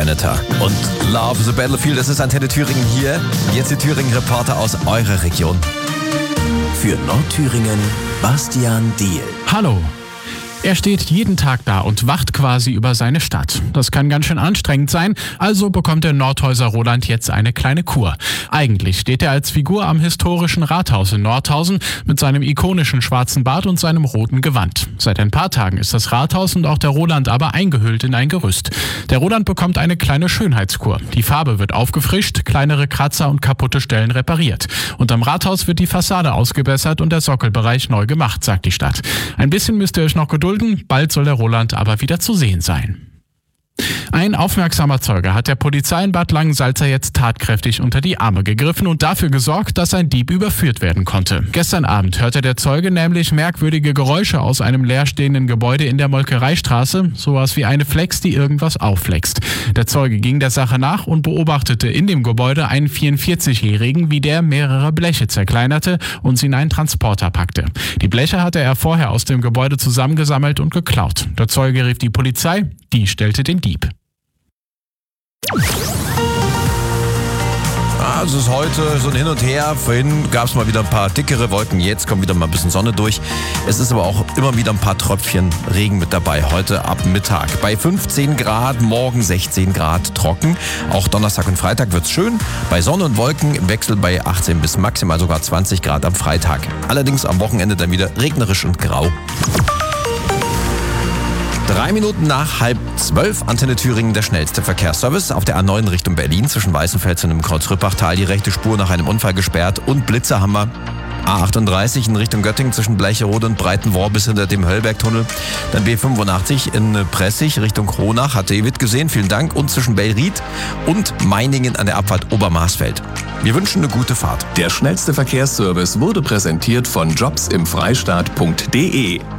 Benneter und Love the Battlefield. Das ist Antenne Thüringen hier. Jetzt die Thüringen-Reporter aus eurer Region. Für Nordthüringen, Bastian Diehl. Hallo. Er steht jeden Tag da und wacht quasi über seine Stadt. Das kann ganz schön anstrengend sein, also bekommt der Nordhäuser Roland jetzt eine kleine Kur. Eigentlich steht er als Figur am historischen Rathaus in Nordhausen mit seinem ikonischen schwarzen Bart und seinem roten Gewand. Seit ein paar Tagen ist das Rathaus und auch der Roland aber eingehüllt in ein Gerüst. Der Roland bekommt eine kleine Schönheitskur. Die Farbe wird aufgefrischt, kleinere Kratzer und kaputte Stellen repariert. Und am Rathaus wird die Fassade ausgebessert und der Sockelbereich neu gemacht, sagt die Stadt. Ein bisschen müsst ihr euch noch gedulden. Bald soll der Roland aber wieder zu sehen sein. Ein aufmerksamer Zeuge hat der Polizei in Bad Langensalza jetzt tatkräftig unter die Arme gegriffen und dafür gesorgt, dass ein Dieb überführt werden konnte. Gestern Abend hörte der Zeuge nämlich merkwürdige Geräusche aus einem leerstehenden Gebäude in der Molkereistraße, sowas wie eine Flex, die irgendwas aufflext. Der Zeuge ging der Sache nach und beobachtete in dem Gebäude einen 44-Jährigen, wie der mehrere Bleche zerkleinerte und sie in einen Transporter packte. Die Bleche hatte er vorher aus dem Gebäude zusammengesammelt und geklaut. Der Zeuge rief die Polizei, die stellte den Dieb. Es ist heute so ein Hin und Her. Vorhin gab es mal wieder ein paar dickere Wolken. Jetzt kommt wieder mal ein bisschen Sonne durch. Es ist aber auch immer wieder ein paar Tröpfchen Regen mit dabei. Heute ab Mittag. Bei 15 Grad, morgen 16 Grad trocken. Auch Donnerstag und Freitag wird's schön. Bei Sonne und Wolken im Wechsel bei 18 bis maximal sogar 20 Grad am Freitag. Allerdings am Wochenende dann wieder regnerisch und grau. 3 Minuten nach 11:30, Antenne Thüringen, der schnellste Verkehrsservice. Auf der A9 Richtung Berlin zwischen Weißenfels und dem Kreuz-Rüppachtal die rechte Spur nach einem Unfall gesperrt und Blitze haben wir. A38 in Richtung Göttingen zwischen Bleicherode und Breitenwohr bis hinter dem Höllbergtunnel. Dann B85 in Pressig Richtung Kronach, hat David gesehen, vielen Dank. Und zwischen Bellried und Meiningen an der Abfahrt Obermarsfeld. Wir wünschen eine gute Fahrt. Der schnellste Verkehrsservice wurde präsentiert von jobsimfreistaat.de.